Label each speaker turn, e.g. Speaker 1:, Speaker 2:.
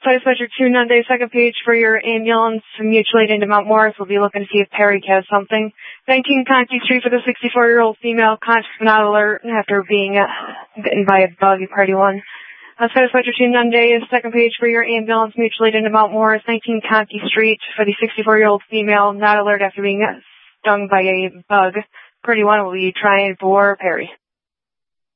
Speaker 1: Dispatcher 290, second page for your ambulance, mutual aid into Mount Morris. We'll be looking to see if Perry has something. 19 Conkey Street for the 64-year-old female, conscious but not alert after being bitten by a bug, Party 1. Dispatcher 290, second page for your ambulance, mutual aid into Mount Morris, 19 Conkey Street for the 64-year-old female, not alert after being stung by a bug. Party 1 will be trying for Perry.